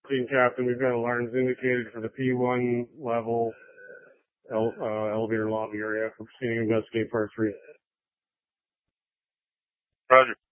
Team Captain, we've got alarms indicated for the P1 level elevator lobby area. Proceeding to investigate part 3. Roger.